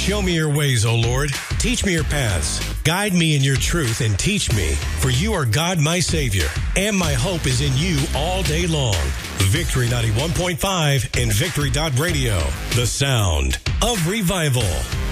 Show me your ways, O Lord. Teach me your paths. Guide me in your truth and teach me, for you are God, my Savior, and my hope is in you all day long. Victory 91.5 and Victory.radio, the sound of revival.